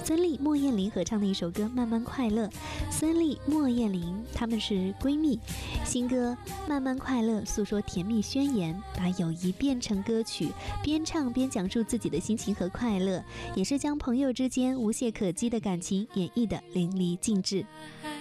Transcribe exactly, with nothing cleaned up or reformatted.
孙俪、莫艳玲合唱的一首歌《慢慢快乐》。孙俪、莫艳玲她们是闺蜜，新歌《慢慢快乐》诉说甜蜜宣言，把友谊变成歌曲，边唱边讲述自己的心情和快乐，也是将朋友之间无懈可击的感情演绎得淋漓尽致。